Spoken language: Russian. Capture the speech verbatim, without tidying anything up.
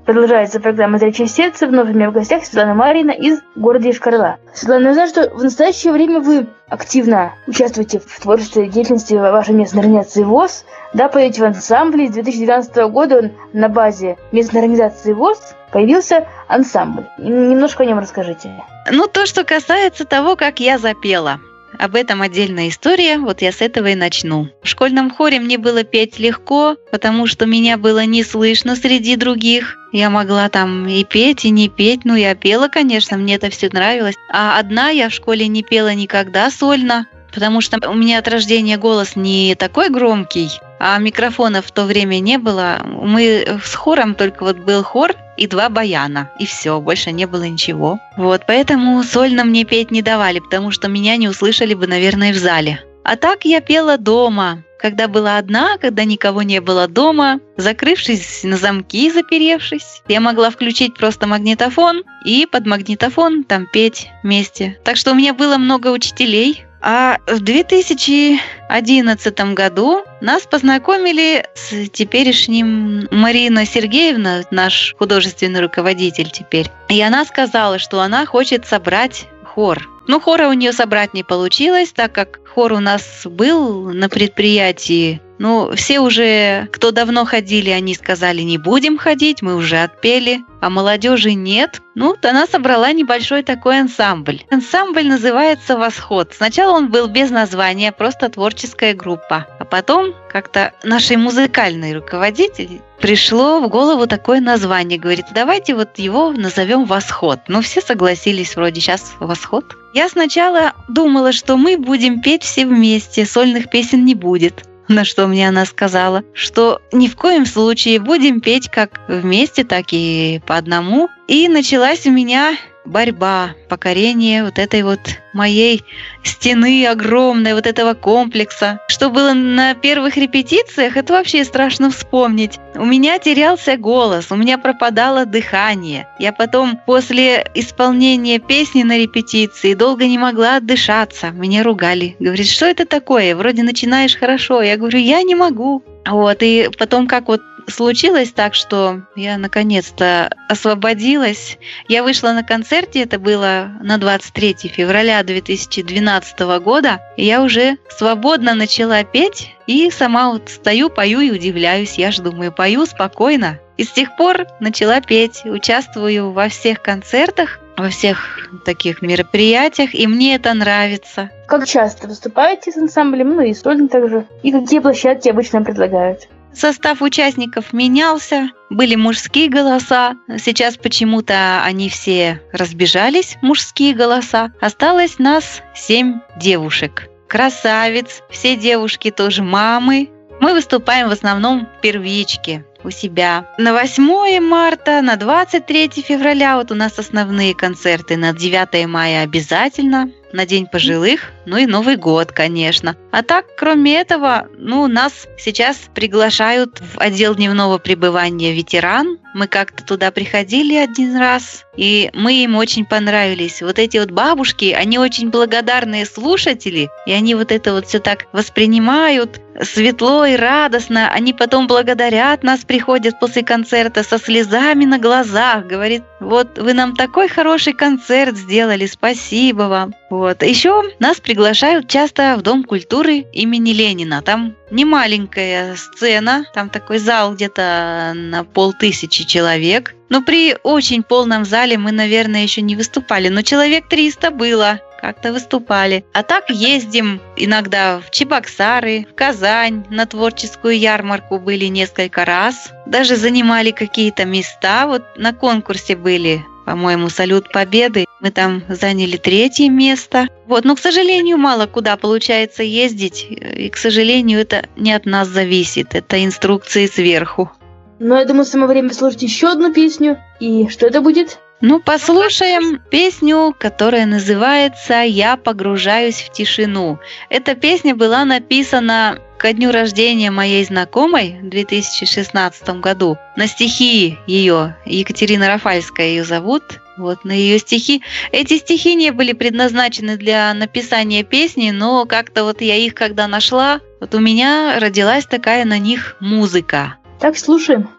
Продолжается программа «Зрячее сердце». Вновь у меня в гостях Светлана Марьина из города Йошкар-Ола. Светлана, я знаю, что в настоящее время вы активно участвуете в творческой деятельности вашей местной организации ВОС. Да, поете в ансамбле. С две тысячи двенадцатого года на базе местной организации ВОС появился ансамбль. Немножко о нем расскажите. Ну, то, что касается того, как я запела. Об этом отдельная история, вот я с этого и начну. В школьном хоре мне было петь легко, потому что меня было не слышно среди других. Я могла там и петь, и не петь. Ну, я пела, конечно, мне это все нравилось. А одна я в школе не пела никогда сольно, потому что у меня от рождения голос не такой громкий, а микрофонов в то время не было. Мы с хором, только вот был хор и два баяна, и все, больше не было ничего. Вот, поэтому сольно мне петь не давали, потому что меня не услышали бы, наверное, в зале. А так я пела дома, когда была одна, когда никого не было дома, закрывшись на замки, заперевшись. Я могла включить просто магнитофон и под магнитофон там петь вместе. Так что у меня было много учителей. А в две тысячи одиннадцатом году нас познакомили с теперешним Марина Сергеевна, наш художественный руководитель теперь. И она сказала, что она хочет собрать хор. Ну, хора у нее собрать не получилось, так как хор у нас был на предприятии. Ну, все уже, кто давно ходили, они сказали, не будем ходить, мы уже отпели, а молодежи нет. Ну, она собрала небольшой такой ансамбль. Ансамбль называется «Восход». Сначала он был без названия, просто творческая группа. А потом как-то нашей музыкальной руководитель пришло в голову такое название. Говорит, давайте вот его назовем «Восход». Ну, все согласились, вроде сейчас «Восход». Я сначала думала, что мы будем петь все вместе, сольных песен не будет. На что мне она сказала, что ни в коем случае будем петь как вместе, так и по одному. И началась у меня борьба, покорение вот этой вот моей стены огромной, вот этого комплекса. Что было на первых репетициях, это вообще страшно вспомнить. У меня терялся голос, у меня пропадало дыхание. Я потом после исполнения песни на репетиции долго не могла отдышаться. Меня ругали. Говорит, что это такое? Вроде начинаешь хорошо. Я говорю, я не могу. Вот, и потом как вот случилось так, что я наконец-то освободилась. Я вышла на концерте, это было на двадцать третьего февраля две тысячи двенадцатого года, и я уже свободно начала петь, и сама вот стою, пою и удивляюсь. Я же думаю, пою спокойно. И с тех пор начала петь, участвую во всех концертах, во всех таких мероприятиях, и мне это нравится. Как часто выступаете с ансамблем, ну и сольно также? И какие площадки обычно предлагают? Состав участников менялся, были мужские голоса, сейчас почему-то они все разбежались, мужские голоса. Осталось нас семь девушек. Красавиц, все девушки тоже мамы. Мы выступаем в основном первички у себя. На восьмое марта, на двадцать третьего февраля вот у нас основные концерты, на девятое мая обязательно, на День пожилых, ну и Новый год, конечно. А так, кроме этого, ну, нас сейчас приглашают в отдел дневного пребывания ветеран. Мы как-то туда приходили один раз, и мы им очень понравились. Вот эти вот бабушки, они очень благодарные слушатели, и они вот это вот все так воспринимают светло и радостно. Они потом благодарят нас, приходят после концерта со слезами на глазах, говорит, вот вы нам такой хороший концерт сделали, спасибо вам. Вот. Еще нас приглашают часто в Дом культуры имени Ленина. Там не маленькая сцена, там такой зал где-то на полтысячи человек. Но при очень полном зале мы, наверное, еще не выступали, но человек триста было. Как-то выступали. А так ездим иногда в Чебоксары, в Казань, на творческую ярмарку были несколько раз. Даже занимали какие-то места. Вот на конкурсе были, по-моему, «Салют Победы». Мы там заняли третье место. Вот, но, к сожалению, мало куда получается ездить. И, к сожалению, это не от нас зависит. Это инструкции сверху. Ну, я думаю, самое время слушать еще одну песню. И что это будет? Ну, послушаем песню, которая называется «Я погружаюсь в тишину». Эта песня была написана ко дню рождения моей знакомой в две тысячи шестнадцатом году. На стихи ее, Екатерина Рафальская ее зовут, вот на ее стихи. Эти стихи не были предназначены для написания песни, но как-то вот я их когда нашла, вот у меня родилась такая на них музыка. Так, слушаем.